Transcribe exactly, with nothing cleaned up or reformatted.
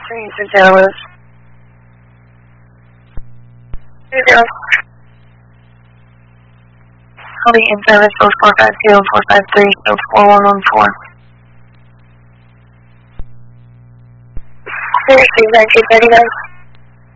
Three for Santa Louis. Three zero. I'll be in service, both four five two and four five three, so four one one four. Three three nine two thirty nine.